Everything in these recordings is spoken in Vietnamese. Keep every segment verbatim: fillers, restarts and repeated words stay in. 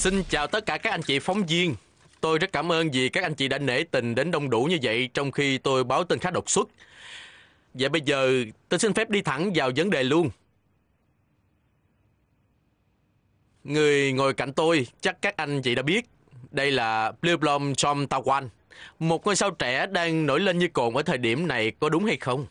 Xin chào tất cả các anh chị phóng viên. Tôi rất cảm ơn vì các anh chị đã nể tình đến đông đủ như vậy trong khi tôi báo tin khá đột xuất. Vậy bây giờ tôi xin phép đi thẳng vào vấn đề luôn. Người ngồi cạnh tôi chắc các anh chị đã biết. Đây là Blum Chom Tawan, một ngôi sao trẻ đang nổi lên như cồn ở thời điểm này, có đúng hay không?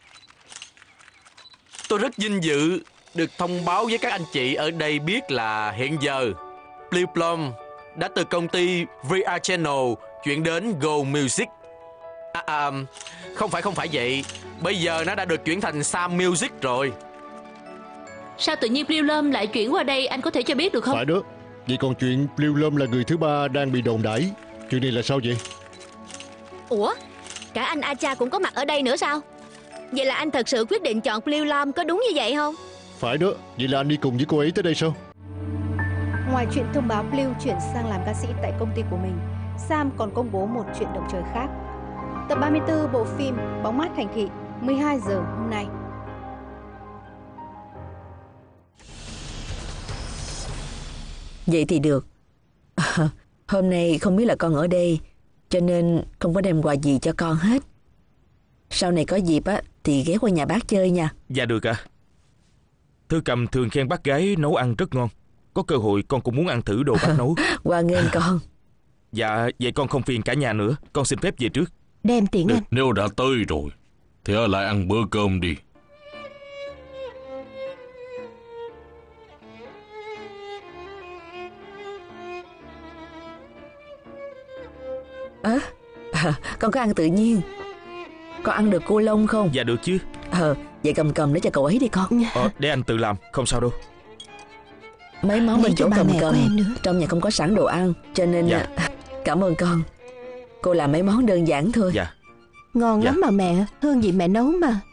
Tôi rất vinh dự được thông báo với các anh chị ở đây biết là hiện giờ Blum đã từ công ty vê rờ Channel chuyển đến Go Music. À, à, không phải không phải vậy. Bây giờ nó đã được chuyển thành Sam Music rồi. Sao tự nhiên Blum lại chuyển qua đây, anh có thể cho biết được không? Phải đó. Vậy còn chuyện Blum là người thứ ba đang bị đồn đãi, chuyện này là sao vậy? Ủa, cả anh Acha cũng có mặt ở đây nữa sao? Vậy là anh thật sự quyết định chọn Blum, có đúng như vậy không? Phải đó. Vậy là anh đi cùng với cô ấy tới đây sao? Ngoài chuyện thông báo Blue chuyển sang làm ca sĩ tại công ty của mình, Sam còn công bố một chuyện động trời khác. Tập ba mươi tư bộ phim Bóng mát thành thị, mười hai giờ hôm nay. Vậy thì được. À, hôm nay không biết là con ở đây, cho nên không có đem quà gì cho con hết. Sau này có dịp á thì ghé qua nhà bác chơi nha. Dạ được ạ. À. Thư Cầm thường khen bác gái nấu ăn rất ngon. Có cơ hội con cũng muốn ăn thử đồ bác nấu. Hoan nghênh con. Dạ, vậy con không phiền cả nhà nữa. Con xin phép về trước. Đem tiện anh. Nếu đã tới rồi thì ở lại ăn bữa cơm đi. À, à, con có ăn tự nhiên. Con ăn được cua lông không? Dạ được chứ. Ờ, vậy cầm cầm để cho cậu ấy đi con. Ờ, để anh tự làm, không sao đâu. Mấy món bên chỗ cầm cầm trong nhà không có sẵn đồ ăn, cho nên dạ. Cảm ơn con. Cô làm mấy món đơn giản thôi. Dạ. Ngon dạ. lắm mà mẹ, hương vị mẹ nấu mà.